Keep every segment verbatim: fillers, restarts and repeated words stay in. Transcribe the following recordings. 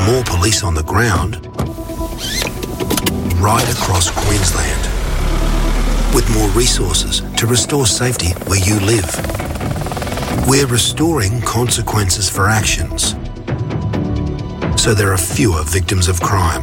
more police on the ground right across Queensland, with more resources to restore safety where you live. We're restoring consequences for actions, so there are fewer victims of crime.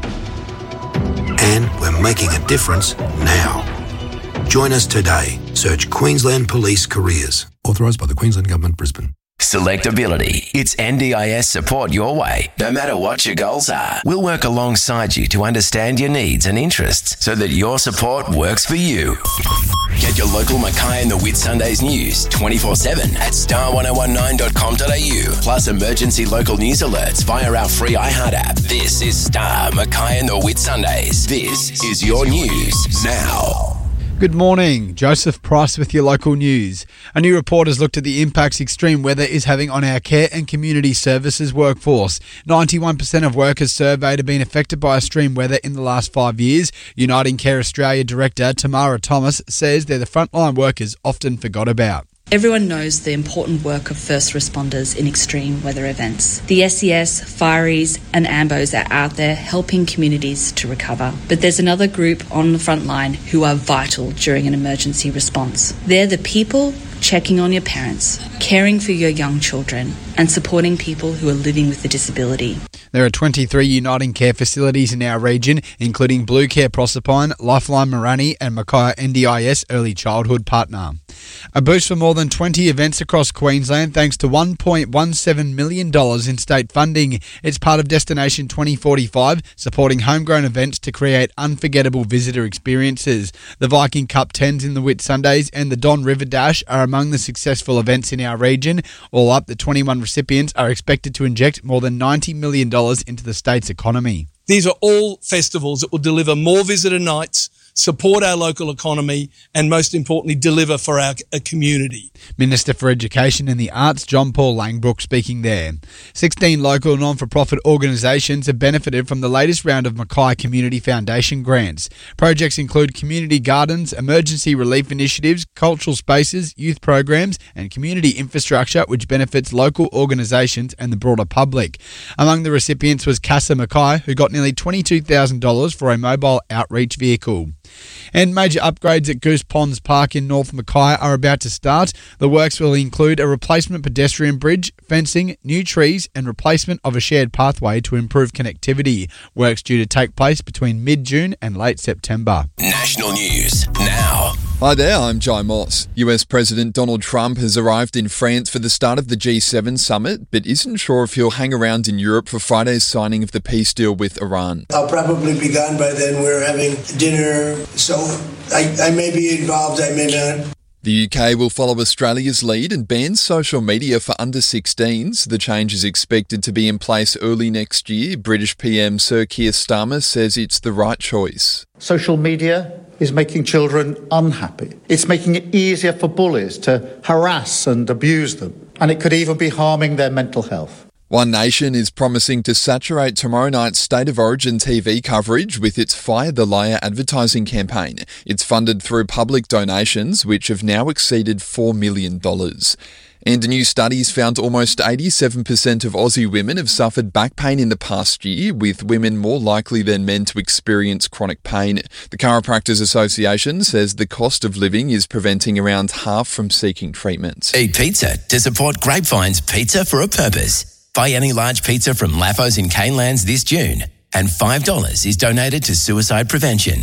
And we're making a difference now. Join us today. Search Queensland Police Careers. Authorised by the Queensland Government, Brisbane. Selectability. It's N D I S support your way, no matter what your goals are. We'll work alongside you to understand your needs and interests so that your support works for you. Get your local Mackay and the Whitsundays news twenty-four seven at star ten nineteen dot com dot a u, plus emergency local news alerts via our free iHeart app. This is Star Mackay and the Whitsundays. This is your news now. Good morning, Joseph Price with your local news. A new report has looked at the impacts extreme weather is having on our care and community services workforce. ninety-one percent of workers surveyed have been affected by extreme weather in the last five years. Uniting Care Australia Director Tamara Thomas says they're the frontline workers often forgot about. Everyone knows the important work of first responders in extreme weather events. The S E S, Fireys and AMBOs are out there helping communities to recover. But there's another group on the front line who are vital during an emergency response. They're the people checking on your parents, caring for your young children, and supporting people who are living with a disability. There are twenty-three Uniting Care facilities in our region, including Blue Care Proserpine, Lifeline Morani and Mackay N D I S Early Childhood Partner. A boost for more than twenty events across Queensland thanks to one point one seven million dollars in state funding. It's part of Destination twenty forty-five, supporting homegrown events to create unforgettable visitor experiences. The Viking Cup tens in the Whitsundays and the Don River Dash are among the successful events in our region. All up, the twenty-one recipients are expected to inject more than ninety million dollars into the state's economy. These are all festivals that will deliver more visitor nights, support our local economy, and most importantly, deliver for our community. Minister for Education and the Arts, John Paul Langbrook, speaking there. sixteen local non-for-profit organisations have benefited from the latest round of Mackay Community Foundation grants. Projects include community gardens, emergency relief initiatives, cultural spaces, youth programs, and community infrastructure, which benefits local organisations and the broader public. Among the recipients was Casa Mackay, who got nearly twenty-two thousand dollars for a mobile outreach vehicle. And major upgrades at Goose Ponds Park in North Mackay are about to start. The works will include a replacement pedestrian bridge, fencing, new trees and replacement of a shared pathway to improve connectivity. Works due to take place between mid-June and late September. National news now. Hi there, I'm Jai Moss. U S President Donald Trump has arrived in France for the start of the G seven summit, but isn't sure if he'll hang around in Europe for Friday's signing of the peace deal with Iran. I'll probably be gone by then. We're having dinner, so I, I may be involved, I may not. The U K will follow Australia's lead and ban social media for under sixteens. The change is expected to be in place early next year. British P M Sir Keir Starmer says it's the right choice. Social media is making children unhappy. It's making it easier for bullies to harass and abuse them, and it could even be harming their mental health. One Nation is promising to saturate tomorrow night's State of Origin T V coverage with its Fire the Liar advertising campaign. It's funded through public donations, which have now exceeded four million dollars. And a new study's found almost eighty-seven percent of Aussie women have suffered back pain in the past year, with women more likely than men to experience chronic pain. The Chiropractors Association says the cost of living is preventing around half from seeking treatment. Eat pizza to support Grapevine's Pizza for a Purpose. Buy any large pizza from Laffos in Canelands this June, and five dollars is donated to suicide prevention.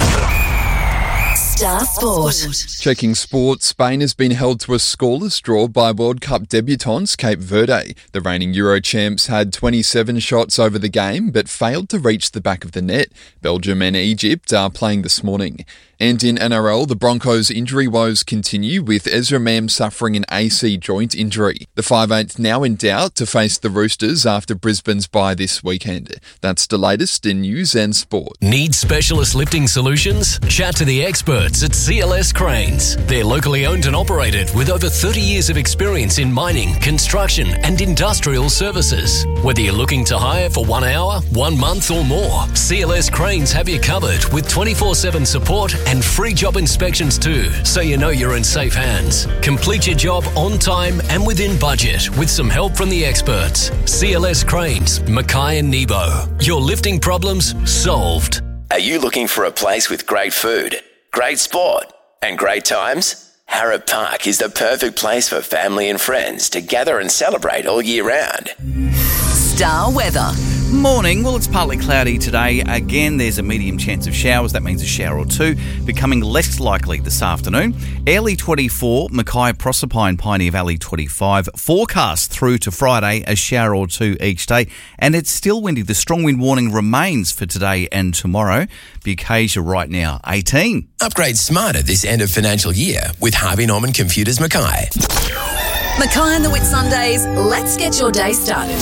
Star Sport. Checking sport, Spain has been held to a scoreless draw by World Cup debutants Cape Verde. The reigning Euro champs had twenty-seven shots over the game, but failed to reach the back of the net. Belgium and Egypt are playing this morning. And in N R L, the Broncos' injury woes continue, with Ezra Mam suffering an A C joint injury. The five eighth now in doubt to face the Roosters after Brisbane's bye this weekend. That's the latest in news and sport. Need specialist lifting solutions? Chat to the experts experts at C L S Cranes. They're locally owned and operated with over thirty years of experience in mining, construction and industrial services. Whether you're looking to hire for one hour, one month or more, C L S Cranes have you covered with twenty-four seven support and free job inspections too, so you know you're in safe hands. Complete your job on time and within budget with some help from the experts. C L S Cranes, Mackay and Nebo. Your lifting problems solved. Are you looking for a place with great food, great sport, and great times? Harrop Park is the perfect place for family and friends to gather and celebrate all year round. Star weather. Morning. Well, it's partly cloudy today. Again, there's a medium chance of showers. That means a shower or two, becoming less likely this afternoon. Airlie twenty-four, Mackay, Proserpine, Pioneer Valley twenty-five. Forecast through to Friday, a shower or two each day. And it's still windy. The strong wind warning remains for today and tomorrow. Bucasia right now, eighteen. Upgrade smarter this end of financial year with Harvey Norman Computers Mackay. Mackay and the Whitsundays, let's get your day started.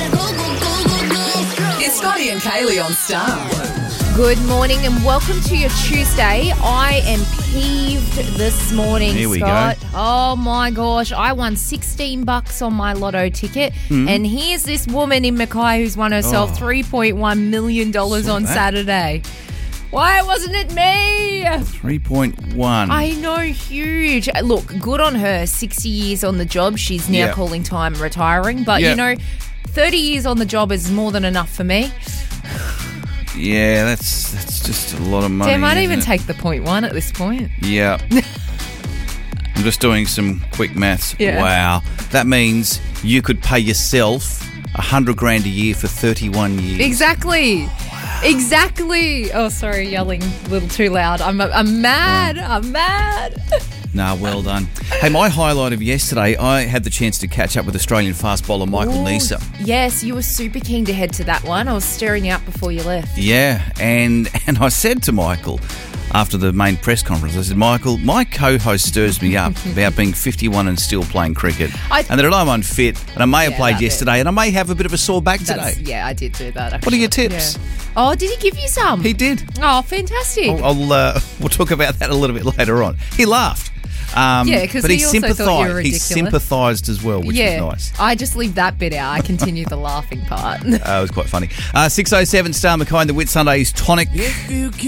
It's Scotty and Kaylee on Star. Good morning and welcome to your Tuesday. I am peeved this morning, Here we Scott. go. Oh my gosh, I won sixteen bucks on my lotto ticket, Mm. and here's this woman in Mackay who's won herself Oh. three point one million dollars Saw on that. Saturday. Why wasn't it me? three point one. I know, huge. Look, good on her. sixty years on the job. She's now Yeah. calling time retiring. But, Yeah. you know, thirty years on the job is more than enough for me. Yeah, that's that's just a lot of money. Damn, I'd isn't even it? take the point one at this point. Yeah. I'm just doing some quick maths. Yeah. Wow. That means you could pay yourself a hundred grand a year for thirty-one years. Exactly. Exactly. Oh, sorry, yelling a little too loud. I'm I'm mad. I'm mad. Nah, well done. Hey, my highlight of yesterday, I had the chance to catch up with Australian fast bowler Michael Ooh, Neser. Yes, you were super keen to head to that one. I was staring you up before you left. Yeah, and and I said to Michael after the main press conference, I said, Michael, my co-host stirs me up about being fifty-one and still playing cricket, I- and that I'm unfit, and I may have Yeah, played that bit. yesterday, and I may have a bit of a sore back That's, today. yeah, I did do that. What are your actually. tips? Yeah. Oh, did he give you some? He did. Oh, fantastic. I'll, I'll uh, we'll talk about that a little bit later on. He laughed. Um, Yeah, 'cause but he he also thought you sympathised. were He ridiculous. sympathised as well, which yeah, was nice. I just leave that bit out. I continue the laughing part. Uh, it was quite funny. Uh, six oh seven Star Mackay and the Whitsundays tonic.